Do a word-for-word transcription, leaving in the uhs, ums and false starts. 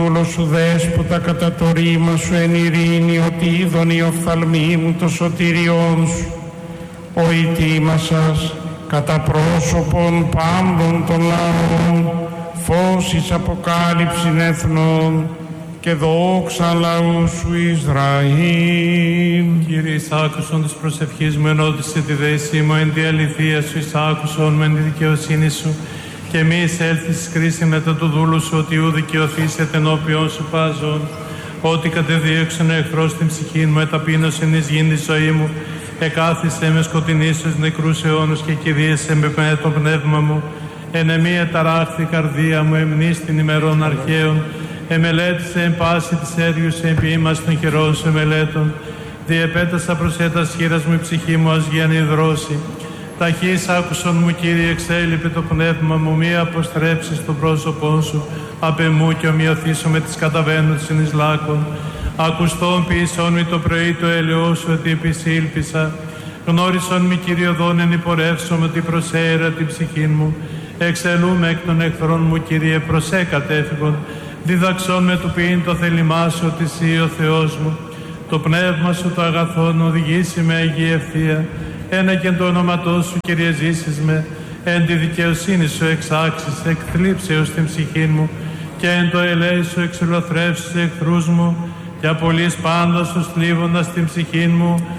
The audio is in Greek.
Όλο σου δέσποτα κατά το ρήμα σου εν ειρήνη, ότι είδον η οφθαλμή μου το σωτήριόν σου. Ο ητήμασας κατά πρόσωπον πάντων των λαών, φως εις αποκάλυψην εθνών και δόξα λαού σου Ισραήλ. Κύριε, εις άκουσον της προσευχής μου, ενώτισε τη δέησή μου, εν τη αληθεία σου, εις άκουσον με εν τη δικαιοσύνη σου, και μη εισέλθεις κρίση μετά του δούλου σου, ότι ου δικαιωθήσετε ενώπιον σου πάζον. Ότι κατεδίωξεν ο εχθρός την ψυχή μου, εταπείνωσεν εις γήν τη ζωή μου, εκάθισε με σκοτεινής εις νεκρούς αιώνους και κηδίεσαι με το πνεύμα μου. Εν εμή εταράχθη καρδία μου, εμνείς την ημερών αρχαίων, εμελέτησε εν πάση της έργους εν ποιήμας των χειρών σου εμελέτων. Διεπέτασα προς έτας χείρας μου η ψυχή μου, ας γιαν υδρώσει. Ταχύς άκουσον μου, Κύριε, εξέλιπε το πνεύμα μου, μη αποστρέψεις το πρόσωπό σου απ' εμού και ομοιωθήσω με τις καταβαίνοντας εν εις λάκων. Ακουστόν ποιησόν μη το πρωί το έλεό σου, ότι επισήλπισα. Γνώρισον μη, Κύριε, οδόν εν υπορεύσομαι, ότι προσέερα την ψυχή μου. Εξελούμε εκ των εχθρών μου, Κύριε, προσέ κατέφυγον. Διδαξόν με του ποιήν το θέλημά σου, ότι εσύ ο Θεός μου. Το πνεύμα σου το αγαθόν οδηγήσει με αγία ευθεία. Ένα και το όνοματό σου, Κύριε, ζήσεις με. Εν τη δικαιοσύνη σου εξάξεις, εκθλίψεως την ψυχή μου. Και εν το ελέη σου εξολοθρεύσεις εχθρούς μου. Και απολύς πάντα σου θλίβοντας την ψυχή μου.